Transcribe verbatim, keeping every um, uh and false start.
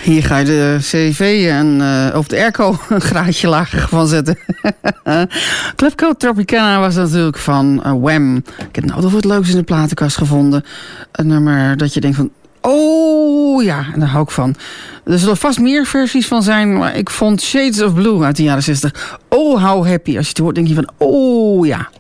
Hier ga je de cv en uh, of de airco een graadje lager van zetten. Club Code Tropicana was natuurlijk van uh, Wham. Ik heb nou nog wat leuks in de platenkast gevonden. Een nummer dat je denkt van... Oh ja, en daar hou ik van. Er zullen vast meer versies van zijn, maar ik vond Shades of Blue uit de jaren zestig. Oh, how happy. Als je het hoort, denk je van, oh ja.